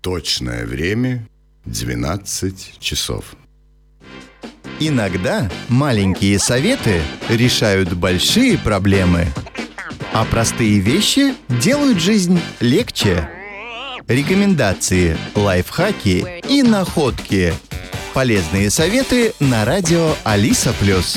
Точное время 12 часов. Иногда маленькие советы решают большие проблемы, а простые вещи делают жизнь легче. Рекомендации, лайфхаки и находки. Полезные советы на радио Алиса+.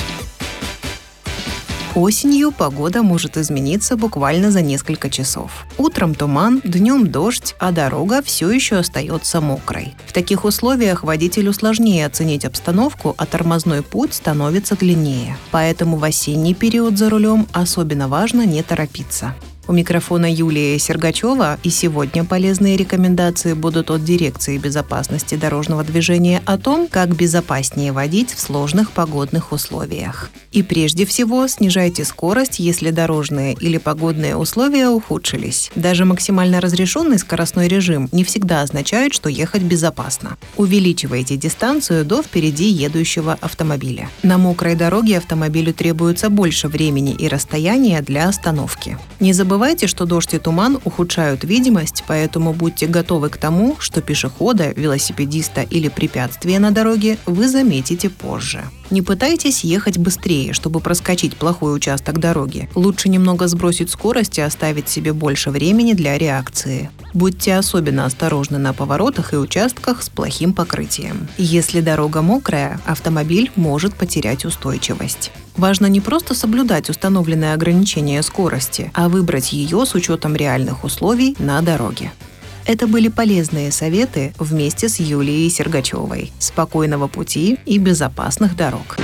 Осенью погода может измениться буквально за несколько часов. Утром туман, днем дождь, а дорога все еще остается мокрой. В таких условиях водителю сложнее оценить обстановку, а тормозной путь становится длиннее. Поэтому в осенний период за рулем особенно важно не торопиться. У микрофона Юлия Сергачева, и сегодня полезные рекомендации будут от Дирекции безопасности дорожного движения о том, как безопаснее водить в сложных погодных условиях. И прежде всего, снижайте скорость, если дорожные или погодные условия ухудшились. Даже максимально разрешенный скоростной режим не всегда означает, что ехать безопасно. Увеличивайте дистанцию до впереди едущего автомобиля. На мокрой дороге автомобилю требуется больше времени и расстояния для остановки. Не забывайте, что дождь и туман ухудшают видимость, поэтому будьте готовы к тому, что пешехода, велосипедиста или препятствие на дороге вы заметите позже. Не пытайтесь ехать быстрее, чтобы проскочить плохой участок дороги. Лучше немного сбросить скорость и оставить себе больше времени для реакции. Будьте особенно осторожны на поворотах и участках с плохим покрытием. Если дорога мокрая, автомобиль может потерять устойчивость. Важно не просто соблюдать установленное ограничение скорости, а выбрать ее с учетом реальных условий на дороге. Это были полезные советы вместе с Юлией Сергачевой. Спокойного пути и безопасных дорог.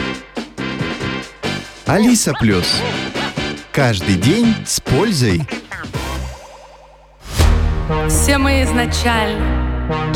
Алиса+. Каждый день с пользой. Все мы изначально